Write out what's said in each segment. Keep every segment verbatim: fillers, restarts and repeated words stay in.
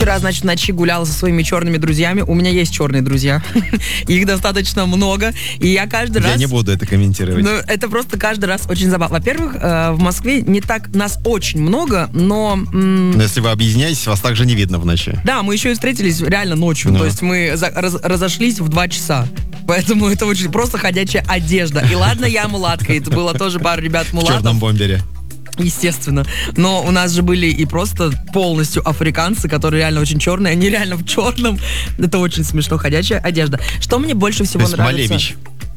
вчера, значит, в ночи гуляла со своими черными друзьями. У меня есть черные друзья. Их достаточно много. И я каждый раз... Я не буду это комментировать. Ну, это просто каждый раз очень забавно. Во-первых, э, в Москве не так... Нас очень много, но... М- но если вы объединяетесь, вас также не видно в ночи. Да, мы еще и встретились реально ночью. Ну. То есть мы за- раз- разошлись в два часа. Поэтому это очень просто ходячая одежда. И ладно, я мулатка. Это было тоже пару ребят мулатов. В черном бомбере. Естественно. Но у нас же были и просто полностью африканцы, которые реально очень черные. Они реально в черном. Это очень смешно. Ходячая одежда. Что мне больше всего То есть нравится... Малевич.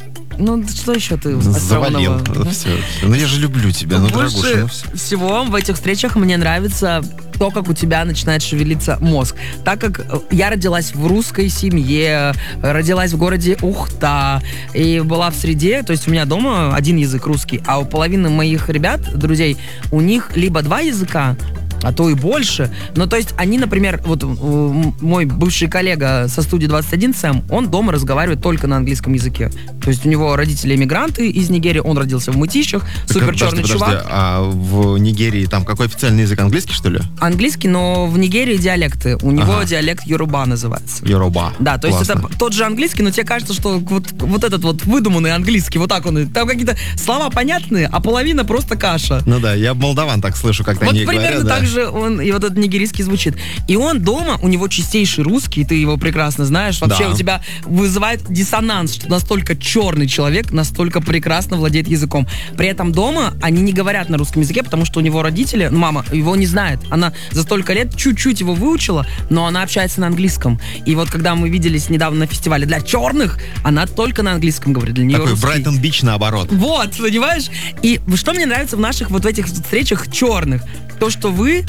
Ну, что еще ты завалил. остроумного? Все, все. Ну, я же люблю тебя, ну, дорогуша. Больше Ну, все. всего в этих встречах мне нравится то, как у тебя начинает шевелиться мозг. Так как я родилась в русской семье, родилась в городе Ухта, и была в среде, то есть у меня дома один язык русский, а у половины моих ребят, друзей, у них либо два языка, а то и больше. Ну, то есть они, например, вот м- мой бывший коллега со студии двадцать один, Сэм, он дома разговаривает только на английском языке. То есть у него родители эмигранты из Нигерии, он родился в Мытищах, супер черный подожди, чувак. Подожди, а в Нигерии там какой официальный язык? Английский, что ли? Английский, но в Нигерии диалекты. У него Ага. диалект Йоруба называется. Йоруба. Да, то Классно. есть это тот же английский, но тебе кажется, что вот, вот этот вот выдуманный английский, вот так он, там какие-то слова понятные, а половина просто каша. Ну да, я молдаван так слышу, как Вот они примерно говорят. да. так же он, и вот этот нигерийский звучит. И он дома, у него чистейший русский, ты его прекрасно знаешь. Вообще Да. у тебя вызывает диссонанс, что настолько черный человек настолько прекрасно владеет языком. При этом дома они не говорят на русском языке, потому что у него родители, ну, мама его не знает. Она за столько лет чуть-чуть его выучила, но она общается на английском. И вот когда мы виделись недавно на фестивале для черных, она только на английском говорит. Для нее Такой русский. Брайтон-Бич наоборот. Вот, понимаешь? И что мне нравится в наших вот в этих встречах черных, то, что вы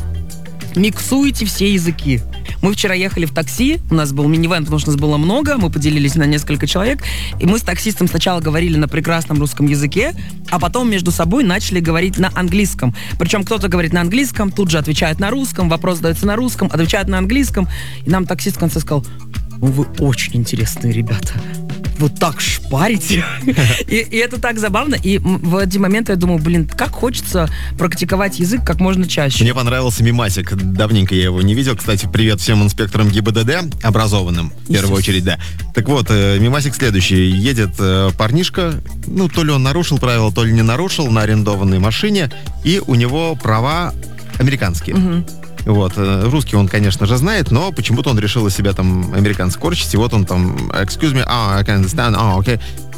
миксуете все языки. Мы вчера ехали в такси, у нас был мини-вэн, потому что нас было много, мы поделились на несколько человек, и мы с таксистом сначала говорили на прекрасном русском языке, а потом между собой начали говорить на английском. Причем кто-то говорит на английском, тут же отвечает на русском, вопрос задается на русском, отвечает на английском, и нам таксист в конце сказал: ну вы очень интересные ребята. Вот так шпарите. и, и это так забавно. И в один момент я думаю, блин, как хочется практиковать язык как можно чаще. Мне понравился мимасик. Давненько я его не видел. Кстати, привет всем инспекторам ГИБДД, образованным, в первую очередь, да. Так вот, э, мимасик следующий. Едет э, парнишка, ну, то ли он нарушил правила, то ли не нарушил, на арендованной машине, и у него права американские. Мгм. Вот, э, русский он, конечно же, знает, но почему-то он решил из себя там американца корчить, и вот он там, excuse me, ah, I can understand, ah, okay.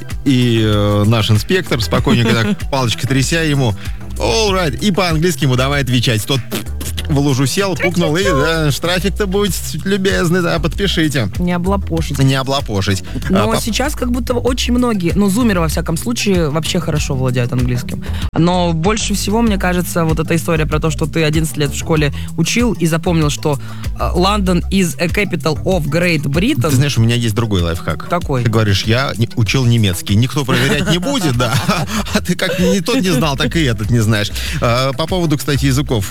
И э, наш инспектор спокойненько так палочкой тряся ему, all right, и по-английски ему давай отвечать. Тот в лужу сел, пукнул, и да, штрафик-то будет любезный, да, подпишите. Не облапошить. Не облапошить. Но А, по- сейчас как будто очень многие, ну, зумеры, во всяком случае, вообще хорошо владеют английским. Но больше всего, мне кажется, вот эта история про то, что ты одиннадцать лет в школе учил и запомнил, что э, London is a capital of Great Britain. Ты знаешь, у меня есть другой лайфхак. Какой? Ты говоришь, я не- учил немецкий. Никто проверять не будет, да. А ты как не тот не знал, так и этот не знаешь. А, По поводу, кстати, языков.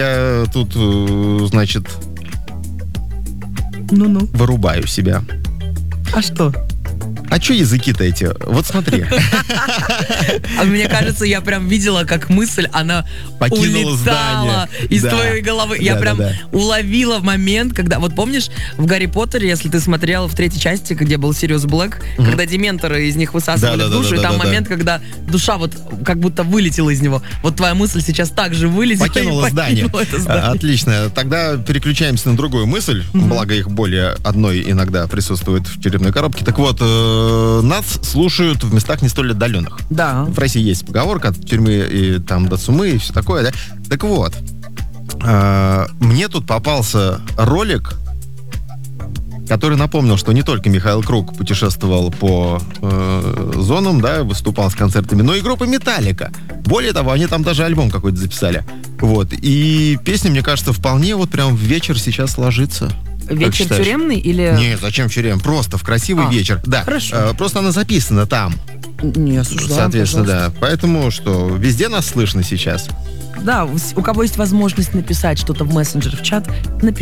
Я тут, э, значит, Ну-ну. вырубаю себя. А что? А что языки-то эти? Вот смотри. А мне кажется, я прям видела, как мысль, она Покинула улетала здание. из Да. твоей головы. Я Да, прям да, уловила момент, когда... Вот помнишь, в «Гарри Поттере», если ты смотрел в третьей части, где был Сириус Блэк, когда дементоры из них высасывали Да, да, да, душу, да, и да, там да, момент, когда душа вот как будто вылетела из него. Вот твоя мысль сейчас также вылетела. Покинула и здание. покинула это здание. А, Отлично. Тогда переключаемся на другую мысль. Благо их более одной иногда присутствует в черепной коробке. Так вот, э, нас слушают в местах не столь отдаленных. Да. В России есть поговорка от тюрьмы и там до сумы и все такое, да? Так вот, э, мне тут попался ролик, который напомнил, что не только Михаил Круг путешествовал по э, зонам, да, выступал с концертами, но и группа «Металлика». Более того, они там даже альбом какой-то записали. Вот. И песня, мне кажется, вполне вот прям в вечер сейчас ложится. Как Вечер считаешь? тюремный или... Нет, зачем в тюрем? Просто в красивый А, вечер. Да. хорошо. Э, просто она записана там. Не осуждаем, Соответственно, пожалуйста. да. Поэтому что, везде нас слышно сейчас. Да, у кого есть возможность написать что-то в мессенджер, в чат, напишите.